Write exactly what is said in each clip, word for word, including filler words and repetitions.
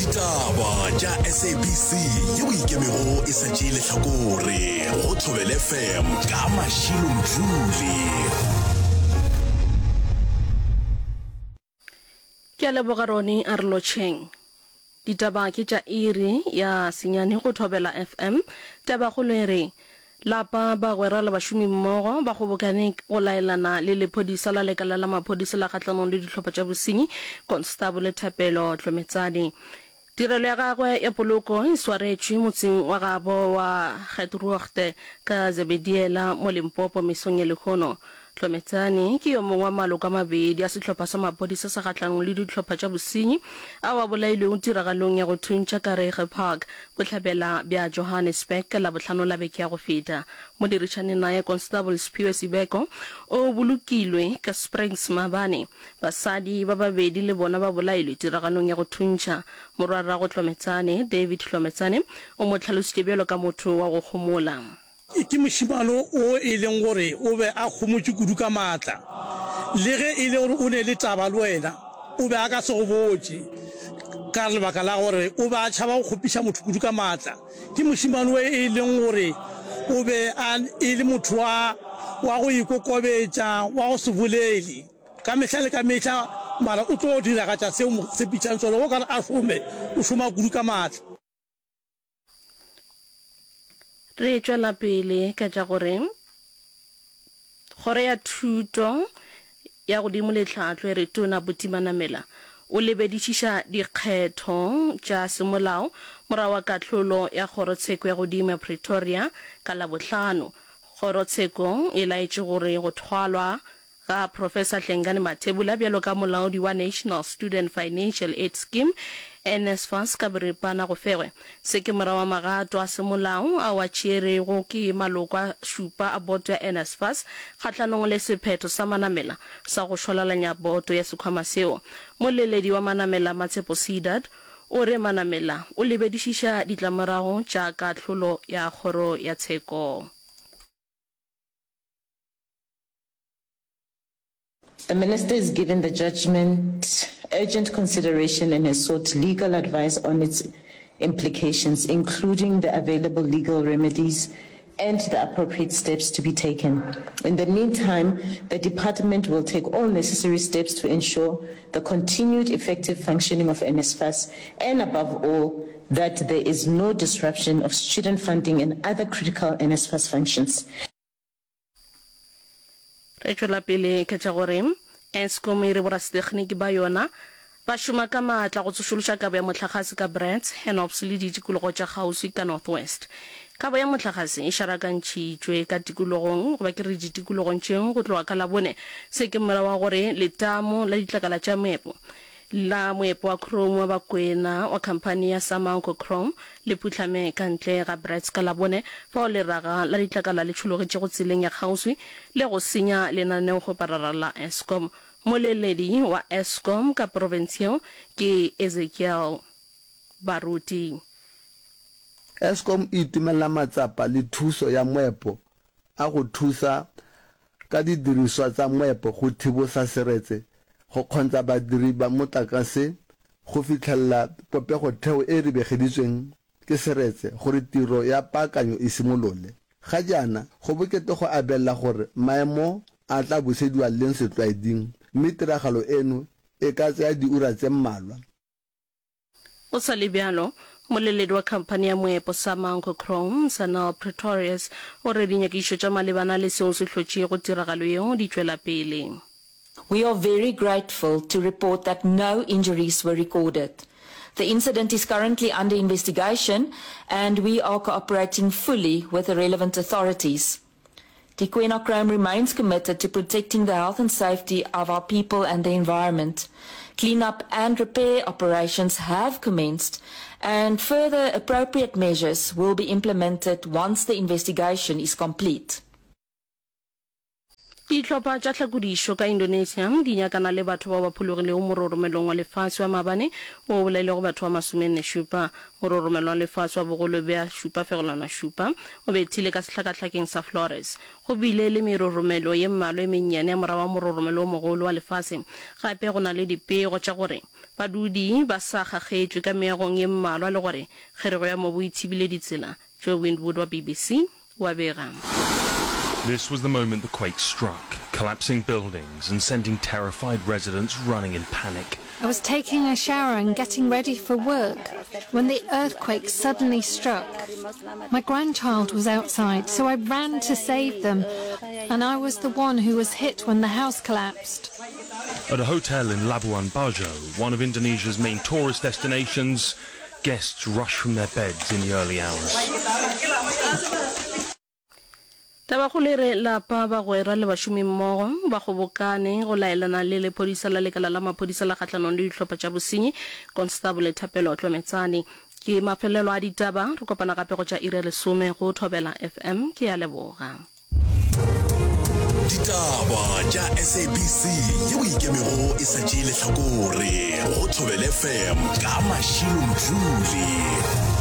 Ditaba tša S A B C yeo ikemego e sa tšee lehlakore go Thobela F M ka Mashilo Mdluli. Ke a leboga Roni a re lotšheng. Ditaba ke tša iri ya senyane go Thobela F M. Taba go le re lapa ba gwera le bašomi mmogo ba kgobokane go laelana le lephodisa la lekala la maphodisa la kgatlhanong le ditlhopha tša bosenyi Constable Thapelo Tlometsane. Tirelo ya gagwe ya poloko e swaretšwe motseng wa gabo wa Getruogte ka Zebediela mo Limpopo mesong ya lekgono. Tlometsane ke yo mongwe wa maloko a mabedi a setlhopha sa maphodisa sa kgatlhanong le ditlhopha tša bosenyi a wa bolailweng tiragalong ya go thuntša Karege Park botlhabela bja Johannesburg ka la botlhano la beke ya go feta. Modirišane naye Constable Sphiwe Sibeko o bolokilwe ka Springs Mabane. Basadi ba babedi le bona ba bolailwe tiragalong ya go thuntša. Morwarra go Tlometsane David Tlometsane o mo tlhalositše bjalo ka motho wa go gomola. Ke moshimalo o e leng gore o be a khomotse kudu ka matla le ge e le gore o ne le taba le wena o be a ka se go botse ka lebaka la gore o be a tšhaba go kgopiša motho kudu ka matla. Ke moshimalo e leng gore o be e le motho wa go ikokobetša wa go se bolele ka mehla le ka mehla mara o tlo dira ka tša seo se pitšang tsone o ka re a šome o šoma kudu ka matla. Re tšwela pele ka tša gore kgoro ya thuto ya godimo le tlhahlo e re tona Botimanamela o lebedišiša dikgetho tša semolao morago wa katlholo ya kgorotsheko ya godimo ya Pretoria ka Labohlano. Kgorotsheko e laetše gore go thwalwa ga Professor Hlengani Mathebula bjalo ka molaodi wa National Student Financial Aid Scheme NSFAS ka boripana go fegwe se ke morago wa magato a semolao a wa tšerego ke maloko a šupa a boto ya NSFAS kgatlhanong le sephetho sa Manamela sa go šolalanya boto ya sekhwama seo. Moleledi wa Manamela Matshepo Sidad o re Manamela o lebedišiša ditlamorago tša katlholo ya kgoro ya tsheko. The Minister has given the judgment urgent consideration and has sought legal advice on its implications, including the available legal remedies and the appropriate steps to be taken. In the meantime, the Department will take all necessary steps to ensure the continued effective functioning of NSFAS and, above all, that there is no disruption of student funding and other critical NSFAS functions. Rachel pele ke tša gore Eskom e re borasetekniki ba yona ba šoma ka maatla go tsošološa kabo ya motlakgase ka Brits Henops le ditikologo tša kgauswi ka Northwest. Kabo ya motlakgase e šarakantšitšwe ka tikologong goba ke re ditikologong tšeng go tloga ka Labone se ke morago wa gore letamo la ditlakala tša moepo la moepo wa Chrome wa bakwena wa khampani ya Samanco Chrome le putlame ka ntle ga Brits ka Labone fa o le raga la ditlakala le tšhologetše go tseleng ya kgauswi le go senya lenaneo go parara la Eskom. Moleledi wa Eskom ka provincial ke Ezekiel Baruti. Eskom e itumela matsapa le thuso ya moepo a go thusa ka didiriswa tsa moepo go thibosa seretse go kgontsha badiri ba motlakase go fitlhelela popego theo e re begeditsweng ke seretse gore tiro ya paakanyo e simolole. Ga jaana go bokete go abela gore maemo a tla busediwa leng setlwaeding mme tiragalo eno e ka tsaya diura tse mmalwa. O sa le bjalo moleledi wa khampani ya moepo Samanco Chrome Sanal Pretorius o re dinyakišo tša malebana le seo se hlotše go tiragalo yeo di tšwela pele. We are very grateful to report that no injuries were recorded. The incident is currently under investigation and we are cooperating fully with the relevant authorities. Dikwena Chrome remains committed to protecting the health and safety of our people and the environment. Cleanup and repair operations have commenced and further appropriate measures will be implemented once the investigation is complete. Ditlhopha tša tlhakodišo ka Indonesia di nyakana le batho ba ba phulogilego mororomelong wa lefatshe wa maabane o bolailego batho ba masomenne šupa. Mororomelo wa lefatshe wa bogolo bja šupa fegolwana šupa o bethile ka sehlakahlakeng sa Flores. Go bile le meroromelo ye mmalo e mennyane ya morago wa mororomelo o mogolo wa lefatshe. Gape go na le dipego tša gore badudi ba sa gagetswe ka meagong ye mmalwa le gore kgerego ya mobu e thibile ditsela. Joe Windwood wa B B C wa bega. This was the moment the quake struck, collapsing buildings and sending terrified residents running in panic. I was taking a shower and getting ready for work when the earthquake suddenly struck. My grandchild was outside, so I ran to save them, and I was the one who was hit when the house collapsed. At a hotel in Labuan Bajo, one of Indonesia's main tourist destinations, guests rushed from their beds in the early hours. Tabakholere lapa ba gwera le bašomi mmogo ba gobokane go laelana le lepodisa la lekala la mapodisa la kgatlanong le ditlhopha tša bosenyi Constable Thapelo Tlometsane. Ke mafelelo a ditaba re kopana gape go tša iri lesome go Thobela F M ke ya leboga. Ditaba tša S A B C yeo ikemego e sa tšeele hlakore go Thobela F M ka Mashilo Mdluli.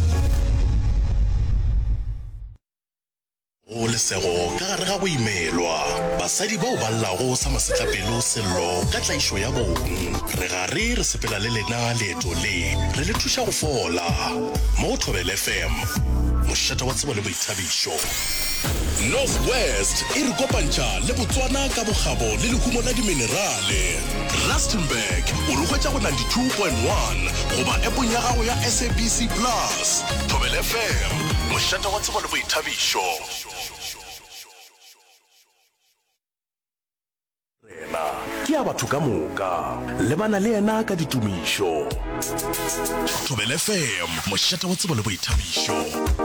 O lesego ka gare ga go imelwa basadi bao ba llago sa masetlapelo sello ka tlaišo ya bong re gare re sepela le lena leeto le re le thuša go fola mo Thobela F M mošata wa tsebo le boithabišo. Northwest e re kopantša le Botswana ka bogabo le lehumo la diminerale. Rustenburg o re hwetša go ninety-two point one goba appong ya gago ya S A B C Plus. Thobela F M mošata wa tsebo le boithabišo. Ke a batho ka moka lebana le yena ka ditumišo. Thobela F M mošata wa tsebo le boithabišo.